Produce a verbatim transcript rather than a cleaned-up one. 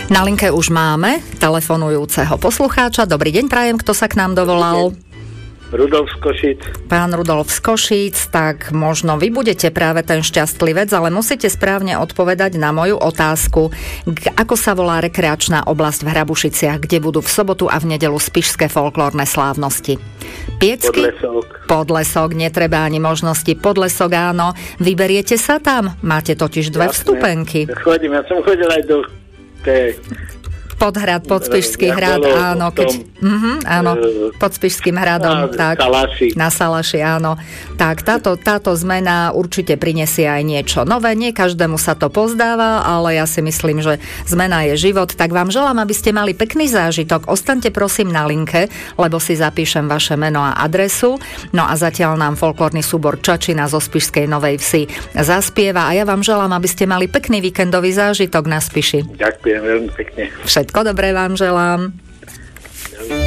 Na linke už máme telefonujúceho poslucháča. Dobrý deň, prajem, kto sa k nám dovolal? Rudolf z Košíc. Pán Rudolf z Košíc, tak možno vy budete práve ten šťastlivec, ale musíte správne odpovedať na moju otázku. Ako sa volá rekreačná oblasť v Hrabušiciach, kde budú v sobotu a v nedeľu spišské folklórne slávnosti? Piecky? Podlesok. Podlesok, netreba ani možnosti. Podlesok, áno. Vyberiete sa tam? Máte totiž dve Jasné. Vstupenky. Chodím, ja som chodil aj do tej... Podhrad, Podspišský hrad, áno, keď, uh-huh, áno, pod Spišským hradom, na tak, Salaši. na Salaši, áno. Tak táto, táto zmena určite prinesie aj niečo nové, nie každému sa to pozdáva, ale ja si myslím, že zmena je život, tak vám želám, aby ste mali pekný zážitok. Ostaňte prosím na linke, lebo si zapíšem vaše meno a adresu, no a zatiaľ nám folklórny súbor Čačina zo Spišskej Novej Vsi zaspieva a ja vám želám, aby ste mali pekný víkendový zážitok na Spiši. Ďakujem veľmi pekne. Všetko dobré vám želám.